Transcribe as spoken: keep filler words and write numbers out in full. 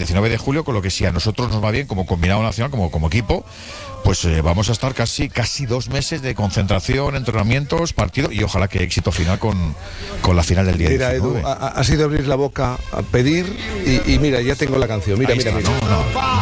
diecinueve de julio, con lo que si a nosotros nos va bien como combinado nacional, como, como equipo, pues eh, vamos a estar casi casi dos meses de concentración, entrenamientos, partido y ojalá que éxito final con, con la final del día mira, diecinueve. Edu, ha, ha sido abrir la boca a pedir y, y mira, ya tengo la canción. Mira, Ahí mira, está, mira. no, no.